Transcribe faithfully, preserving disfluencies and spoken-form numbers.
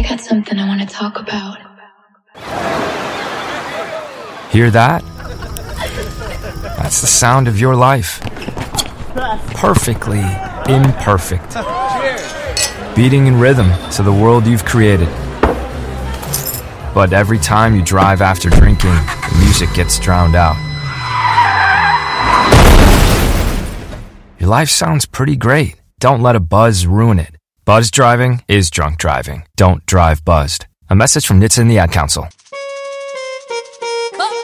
got something I want to talk about. Hear that? That's the sound of your life. Perfectly imperfect. Beating in rhythm to the world you've created. But every time you drive after drinking, the music gets drowned out. Your life sounds pretty great. Don't let a buzz ruin it. Buzz driving is drunk driving. Don't drive buzzed. A message from N H T S A and the Ad Council.